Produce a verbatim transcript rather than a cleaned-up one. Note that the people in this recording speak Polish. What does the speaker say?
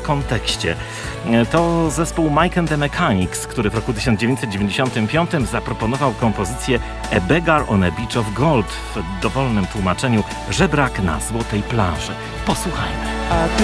kontekście. To zespół Mike and the Mechanics, który w roku tysiąc dziewięćset dziewięćdziesiątym piątym zaproponował kompozycję A Beggar on a Beach of Gold w dowolnym tłumaczeniu żebrak na złotej plaży. Posłuchajmy.